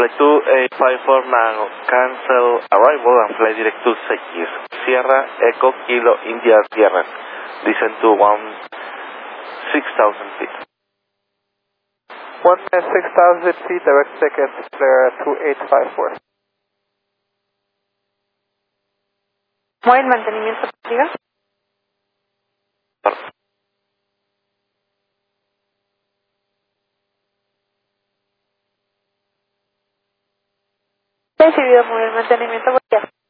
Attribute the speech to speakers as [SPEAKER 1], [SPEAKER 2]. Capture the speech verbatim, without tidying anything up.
[SPEAKER 1] Flight two eight five four now, cancel arrival and fly direct to Sekir. Sierra Echo Kilo India Sierra. Descend to one six thousand feet.
[SPEAKER 2] one six thousand feet, direct ticket, clear two eight five four.
[SPEAKER 3] Buen mantenimiento, diga. Decidido mover mantenimiento, voy a